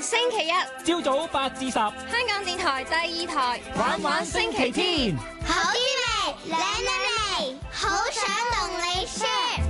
星期一朝早8至10，香港電台第2台玩玩星期天。 好啲味，靚得味，好想同你 share。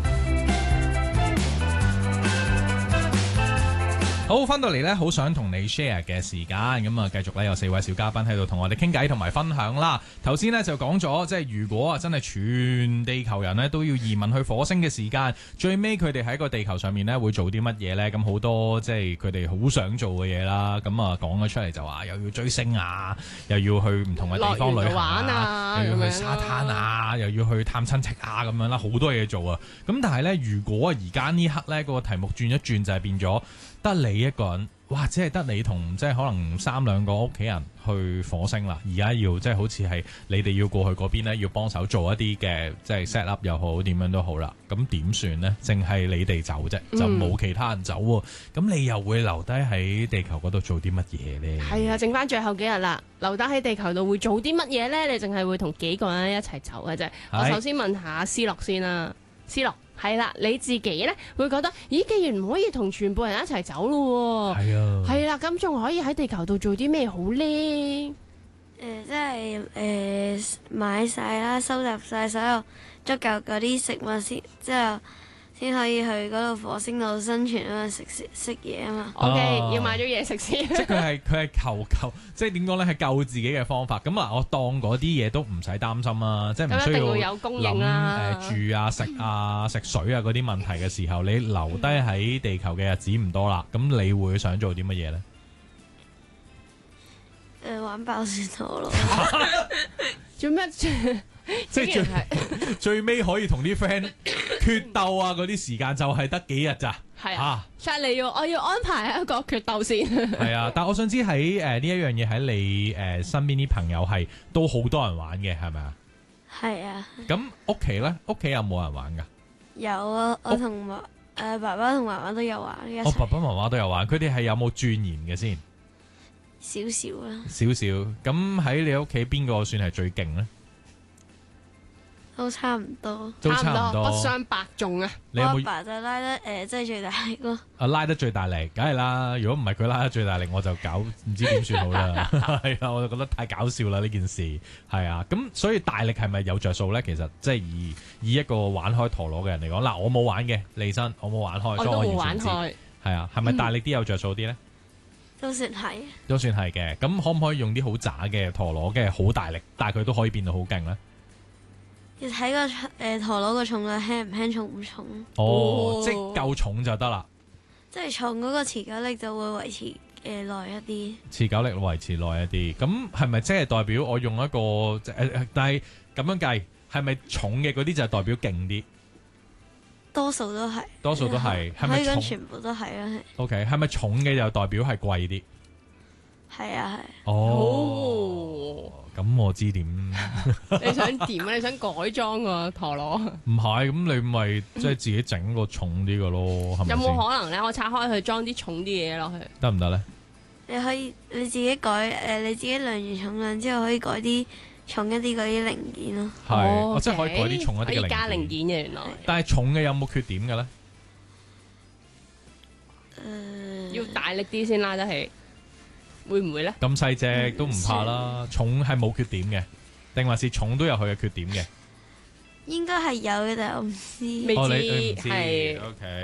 好，翻到嚟咧，好想同你 share 嘅時間，咁啊，繼續咧有4位小嘉賓喺度同我哋傾偈同埋分享啦。頭先咧就講咗，即係如果啊真係全地球人咧都要移民去火星嘅時間，最尾佢哋喺個地球上面咧會做啲乜嘢咧？咁好多即係佢哋好想做嘅嘢啦。咁啊講咗出嚟就話又要追星啊，又要去唔同嘅地方旅行玩啊， 又要去沙灘啊，又要去探親戚啊，咁樣啦，好多嘢做啊。咁但係咧，如果而家呢刻咧個題目轉一轉，就係變咗得你一個人，或者係得你同即係可能3-2個屋企人去火星啦。而家要即係好似係你哋要過去嗰邊咧，要幫手做一啲嘅即係 set up 又好，點樣都好啦。咁點算呢？淨係你哋走啫，就冇其他人走喎。咁你又會留低喺地球嗰度做啲乜嘢呢？ 係啊，剩翻最後幾日啦，留低喺地球度會做啲乜嘢呢？你淨係會同幾個人一齊走嘅啫。我首先問下思樂先啦，思樂。係啦，你自己咧會覺得，咦？既然唔可以同全部人一齊走咯，係啦，咁仲可以喺地球度做啲咩好咧？ 即係買晒啦，收集晒所有足夠嗰啲食物先，之後先可以去嗰度火星度生存啊嘛，食嘢啊嘛。 OK，要買咗嘢食先。 即係佢係求救，即係點講咧？係救自己嘅方法。咁啊，我當嗰啲嘢都唔使擔心啊，即係唔需要一定會有供應啦。 住啊、食啊、食水啊嗰啲問題嘅時候，你留低喺地球嘅日子唔多啦。咁你會想做啲乜嘢咧？ 玩爆旋陀螺。 做咩？ 即係最尾可以同啲 friend 決鬥啊！嗰啲時間就係得幾日咋？ 係啊，所以我要安排一個決鬥先。 係啊，但係我想知喺呢一樣嘢喺你身邊啲朋友係都好多人玩嘅，係咪啊？ 係啊。 咁屋企咧，屋企有冇人玩㗎？ 有啊，我同爸爸同媽媽都有玩一齊。 我爸爸媽媽都有玩，佢哋係有冇鑽研嘅先？ 少少啦。 少少。咁喺你屋企邊個算係最勁咧？ 都差唔多， 都差唔多， 不相伯仲啊！ 你有冇？ 我爸就拉得即係最大力咯。 拉得最大力，梗係啦。如果唔係佢拉得最大力，我就唔知點算好啦。係啊，我就覺得太搞笑啦呢件事。係啊，咁所以大力係咪有着數咧？其實即係以一個玩開陀螺嘅人嚟講，嗱，我冇玩嘅，利申我冇玩開，所以我完全唔知。係啊，係咪大力啲有着數啲咧？ 都算係。 都算係嘅。咁可唔可以用啲好渣嘅陀螺嘅好大力，但係佢都可以變到好勁咧？ 要睇個陀螺個重量輕唔輕，重唔重。 即係夠重就得啦。 即係重嗰個持久力就會維持耐一啲。持久力維持耐一啲，咁係咪即係代表我用一個但係咁樣計，係咪重嘅嗰啲就係代表勁啲？ 多數都係。 多數都係，係咪可以講全部都係啦。 OK， 係咪重嘅就代表係貴啲？ 係啊係。 咁我知點。 你想點啊？你想改裝個陀螺？ 唔係，咁你咪即係自己整個重啲嘅咯，係咪？ 有冇可能咧？我拆開去裝啲重啲嘢落去， 得唔得咧？ 你可以你自己改你自己量完重量之後，可以改啲重一啲嗰啲零件咯。 係，即係可以改啲重一啲嘅零件。 可以加零件嘅原來。 但係重嘅有冇缺點嘅咧？ 要大力啲先拉得起。會唔會咧？ 咁細隻都唔怕啦，重係冇缺點嘅，定還是重都有佢嘅缺點嘅？ 應該係有嘅，但係我唔知。 未知你唔知係。 OK。